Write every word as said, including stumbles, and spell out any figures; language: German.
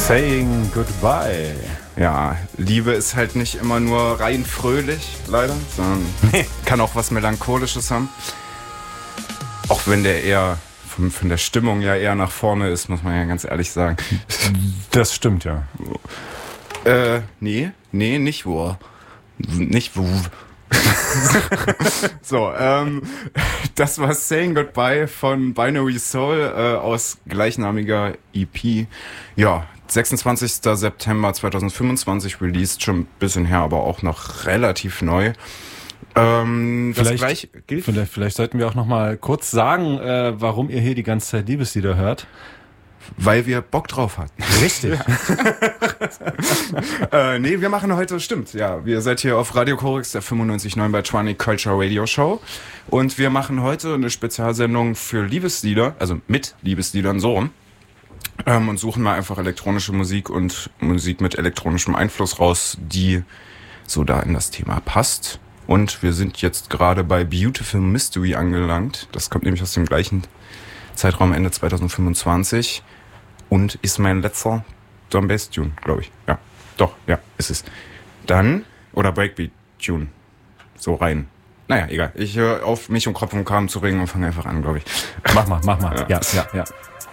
Saying Goodbye. Ja, Liebe ist halt nicht immer nur rein fröhlich, leider, sondern kann auch was Melancholisches haben. Auch wenn der eher von, von der Stimmung ja eher nach vorne ist, muss man ja ganz ehrlich sagen. Das stimmt, ja. Äh, nee, nee, nicht wo. Nicht wo. So, ähm, das war Saying Goodbye von Binary Soul äh, aus gleichnamiger E P. Ja, sechsundzwanzigster September zweitausendfünfundzwanzig released, schon ein bisschen her, aber auch noch relativ neu. Ähm, das Vielleicht, gleich gilt. Vielleicht, vielleicht sollten wir auch noch mal kurz sagen, äh, warum ihr hier die ganze Zeit Liebeslieder hört. Weil wir Bock drauf hatten. Richtig. Ja. äh, nee, wir machen heute, stimmt, ja. Wir seid hier auf Radio Korex, der fünfundneunzig Komma neun bei Tronic Culture Radio Show. Und wir machen heute eine Spezialsendung für Liebeslieder, also mit Liebesliedern, so rum. Ähm, und suchen mal einfach elektronische Musik und Musik mit elektronischem Einfluss raus, die so da in das Thema passt. Und wir sind jetzt gerade bei Beautiful Mystery angelangt. Das kommt nämlich aus dem gleichen Zeitraum, Ende zweitausendfünfundzwanzig. Und ist mein letzter Drum Bass Tune, glaube ich. Ja, doch, ja, ist es. Dann, oder Breakbeat Tune. So rein. Naja, egal. Ich höre auf, mich um Kopf und Kragen zu regen und fange einfach an, glaube ich. Mach mal, mach mal. Ja, ja, ja.